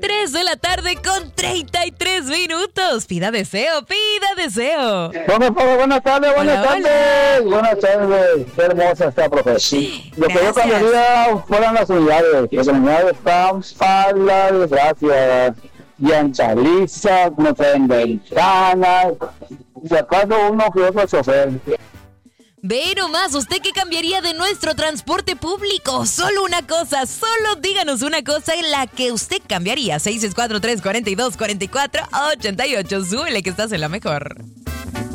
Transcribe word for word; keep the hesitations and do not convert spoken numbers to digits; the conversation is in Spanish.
tres de la tarde con treinta y tres minutos. Pida deseo, pida deseo. Buenas tardes, buenas tardes, buenas Hola, tardes. Buenas tardes. Qué hermosa está, profesor. Lo que yo Gracias. cambiaría fueran las unidades. Las unidades están padres, gracias. Llanta lisa, no traen ventanas. Y acaso uno que otro chofer. Ve nomás, ¿usted qué cambiaría de nuestro transporte público? Solo una cosa, solo díganos una cosa en la que usted cambiaría. seis seis cuatro, tres cuatro dos, cuatro cuatro ocho ocho. Súbele que estás en la mejor.